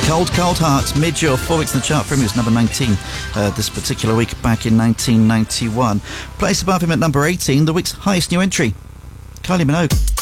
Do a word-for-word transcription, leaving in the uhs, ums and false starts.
Cold, Cold Heart, Midge, four weeks in the chart for him. He was number nineteen uh, this particular week back in nineteen ninety-one. Place above him at number eighteen, the week's highest new entry, Kylie Minogue.